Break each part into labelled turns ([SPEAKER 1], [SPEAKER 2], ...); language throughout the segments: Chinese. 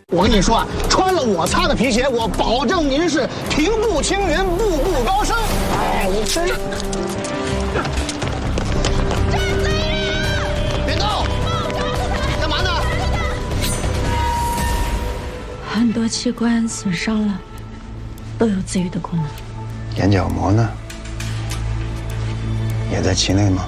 [SPEAKER 1] 我跟你说啊，穿了我擦的皮鞋，我保证您是平步青云，步步高升。哎，我真是。别动！干嘛呢？
[SPEAKER 2] 很多器官损伤了，都有自愈的功能。
[SPEAKER 3] 眼角膜呢？也在其内吗？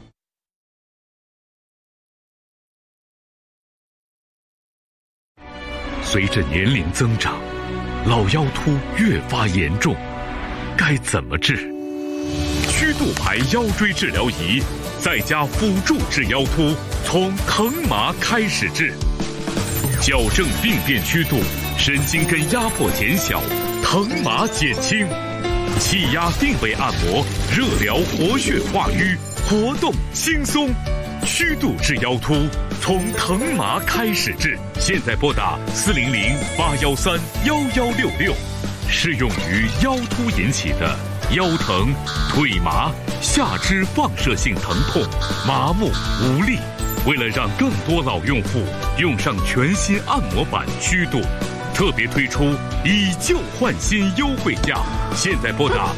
[SPEAKER 4] 随着年龄增长，老腰突越发严重，该怎么治？曲度牌腰椎治疗仪在家辅助治腰突，从疼麻开始治，矫正病变曲度，神经根压迫减小，疼麻减轻，气压定位按摩，热疗活血化瘀，活动轻松。曲度治腰突，从疼麻开始治。现在拨打400-813-1166，适用于腰突引起的腰疼、腿麻、下肢放射性疼痛、麻木无力。为了让更多老用户用上全新按摩板曲度，特别推出以旧换新优惠价。现在拨打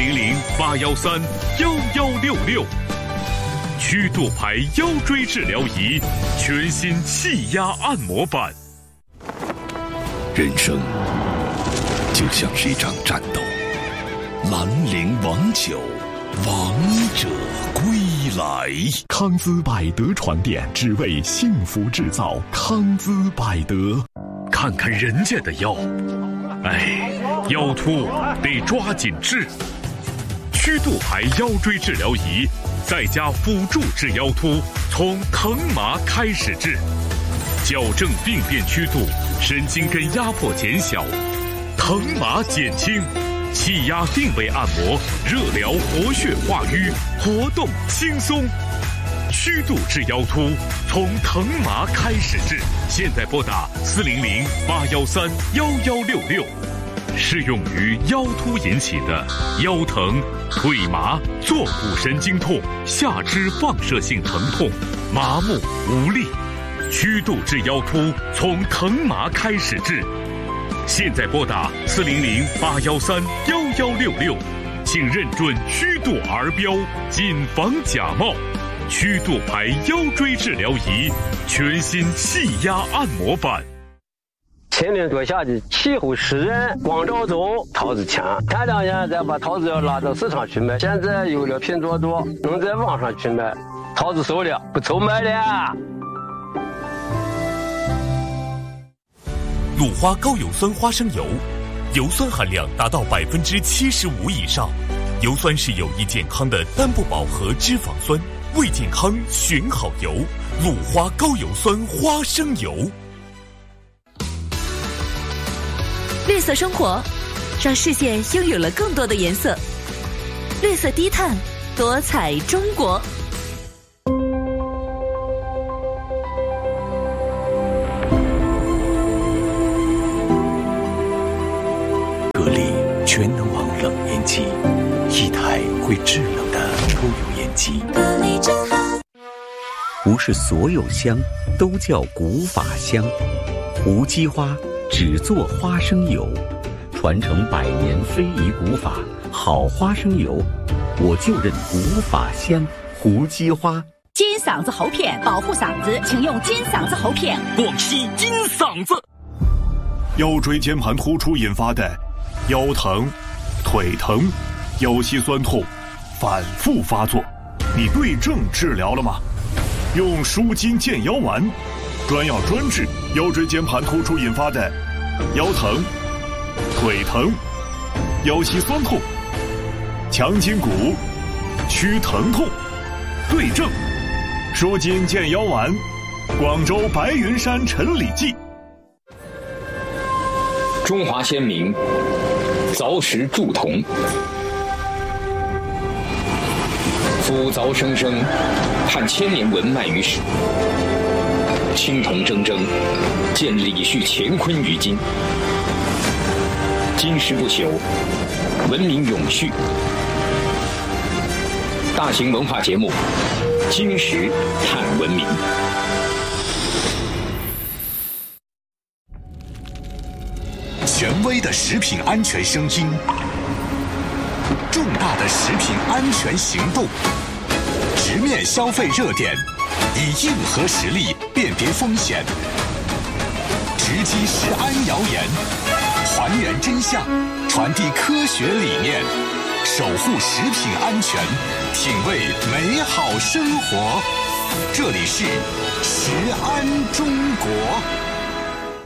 [SPEAKER 4] 400-813-1166。曲度牌腰椎治疗仪，全新气压按摩板。
[SPEAKER 5] 人生就像是一场战斗，兰陵王酒，王者归来。
[SPEAKER 6] 康姿百德床垫，只为幸福制造。康姿百德。
[SPEAKER 4] 看看人家的腰，哎，腰突得抓紧治。曲度牌腰椎治疗仪在家辅助治腰突，从疼麻开始治，矫正病变曲度，神经根压迫减小，疼麻减轻，气压定位按摩，热疗活血化瘀，活动轻松。曲度治腰突，从疼麻开始治。现在拨打400-813-1166。适用于腰突引起的腰疼、腿麻、坐骨神经痛、下肢放射性疼痛、麻木无力。曲度治腰突，从疼麻开始治。现在拨打400-813-1166，请认准曲度儿标，谨防假冒。曲度牌腰椎治疗仪，全新气压按摩板。
[SPEAKER 7] 前年多下的气候湿润，光照足，桃子强。前两年再把桃子要拉到市场去卖，现在有了拼多多，能在网上去卖，桃子熟了，不愁卖了。
[SPEAKER 8] 鲁花高油酸花生油，油酸含量达到75%以上，油酸是有益健康的单不饱和脂肪酸，为健康选好油。鲁花高油酸花生油。
[SPEAKER 9] 绿色生活，让视线拥有了更多的颜色。绿色低碳，多彩中国。
[SPEAKER 5] 格力全能王冷烟机，一台会制冷的抽油烟机。
[SPEAKER 10] 格力真好。
[SPEAKER 11] 不是所有香都叫古法香，无机花只做花生油，传承100年非遗古法，好花生油，我就认古法香。胡姬花
[SPEAKER 12] 金嗓子喉片，保护嗓子，请用金嗓子喉片。
[SPEAKER 8] 广西金嗓子。
[SPEAKER 13] 腰椎间盘突出引发的腰疼、腿疼、腰膝酸痛反复发作，你对症治疗了吗？用舒筋健腰丸，专药专治腰椎间盘突出引发的腰疼、腿疼、腰膝酸痛，强筋骨，祛疼痛，对症舒筋健腰丸，广州白云山陈李记。
[SPEAKER 14] 中华先民凿石铸铜，夫凿生生，盼千年文脉于史。青铜铮铮，见李旭乾坤于今。金石不朽，文明永续。大型文化节目《金石探文明》。
[SPEAKER 10] 权威的食品安全声音，重大的食品安全行动，直面消费热点，以硬核实力辨别风险，直击食安谣言，还原真相，传递科学理念，守护食品安全，品味美好生活。这里是食安中国。